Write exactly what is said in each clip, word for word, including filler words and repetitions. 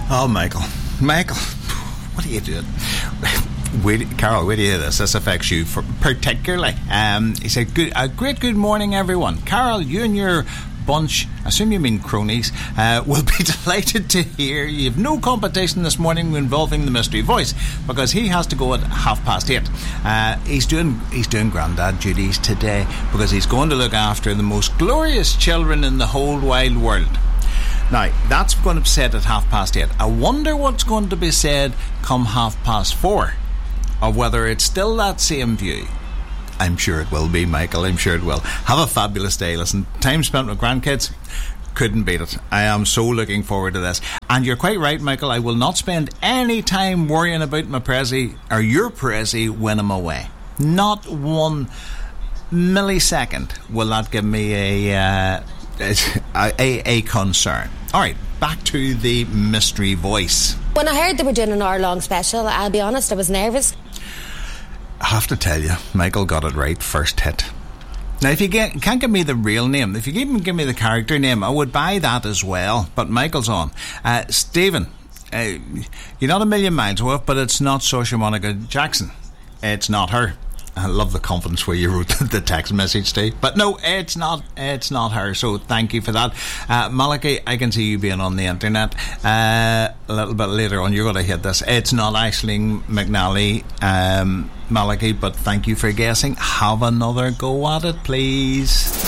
Oh, Michael. Michael, what are you doing? Wait, Carol, wait till you hear this. This affects you for, particularly. Um, he said, good, a great good morning, everyone. Carol, you and your bunch, I assume you mean cronies, uh, will be delighted to hear you have no competition this morning involving the mystery voice, because he has to go at half past eight. Uh, he's doing he's doing granddad duties today, because he's going to look after the most glorious children in the whole wide world. Now, that's going to be said at half past eight. I wonder what's going to be said come half past four, or whether it's still that same view. I'm sure it will be, Michael. I'm sure it will. Have a fabulous day. Listen, time spent with grandkids, couldn't beat it. I am so looking forward to this. And you're quite right, Michael. I will not spend any time worrying about my prezi or your prezi when I'm away. Not one millisecond will that give me a uh, a, a concern. All right, back to the mystery voice. When I heard they were doing an hour-long special, I'll be honest, I was nervous. I have to tell you, Michael got it right first hit. Now, if you get, can't give me the real name, if you even give me the character name, I would buy that as well. But Michael's on. Uh, Stephen, uh, you're not a million miles away, but it's not Saoirse Monica Jackson. It's not her. I love the confidence where you wrote the text message, Steve. But no, it's not It's not her, so thank you for that. uh, Malachy, I can see you being on the internet. Uh, a little bit later on, you're going to hit this. It's not Aisling McNally, um, Malachy, but thank you for guessing. Have another go at it, please.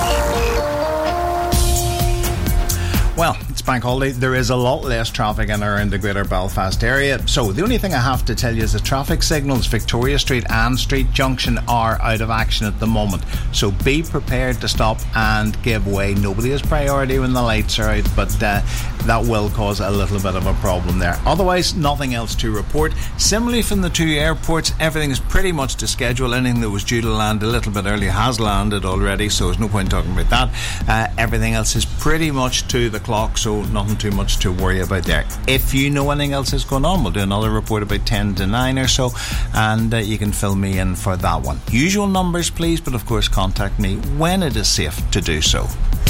Well, it's bank holiday. There is a lot less traffic in or in the greater Belfast area. So the only thing I have to tell you is the traffic signals Victoria Street and Street Junction are out of action at the moment. So be prepared to stop and give way. Nobody has priority when the lights are out, but uh, that will cause a little bit of a problem there. Otherwise, nothing else to report. Similarly, from the two airports, everything is pretty much to schedule. Anything that was due to land a little bit early has landed already, so there's no point talking about that. Uh, everything else is pretty much to the clock, so nothing too much to worry about there. If you know anything else is going on, we'll do another report about ten to nine or so, and uh, you can fill me in for that one. Usual numbers, please, but of course contact me when it is safe to do so.